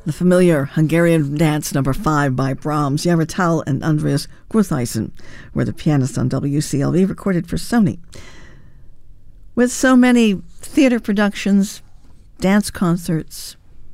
The familiar Hungarian Dance No. 5 by Brahms, Yaratal and Andreas Grutheisen were the pianists on WCLV, recorded for Sony. With so many theater productions, dance concerts,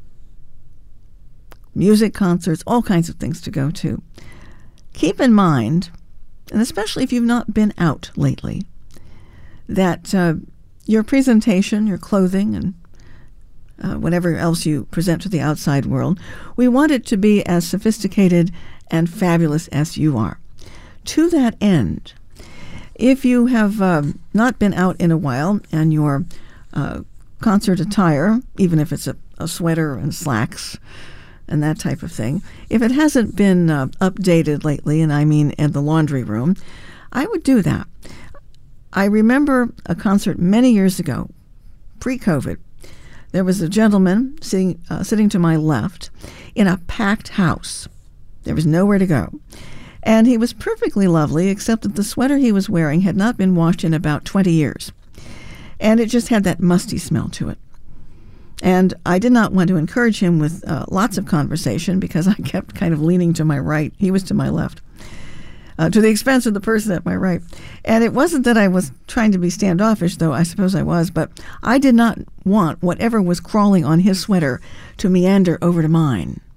music concerts, all kinds of things to go to, keep in mind, and especially if you've not been out lately, that your presentation, your clothing, and whatever else you present to the outside world, we want it to be as sophisticated and fabulous as you are. To that end, if you have not been out in a while and your concert attire, even if it's a sweater and slacks and that type of thing, if it hasn't been updated lately, and I mean in the laundry room, I would do that. I remember a concert many years ago, pre-COVID. There was a gentleman sitting to my left in a packed house. There was nowhere to go. And he was perfectly lovely, except that the sweater he was wearing had not been washed in about 20 years. And it just had that musty smell to it. And I did not want to encourage him with lots of conversation because I kept kind of leaning to my right. He was to my left. To the expense of the person at my right. And it wasn't that I was trying to be standoffish, though I suppose I was, but I did not want whatever was crawling on his sweater to meander over to mine.